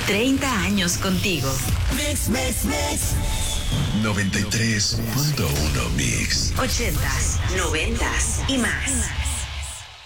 30 años contigo. Mix, mix, mix. 93.1 Mix. 80s, 90s y más.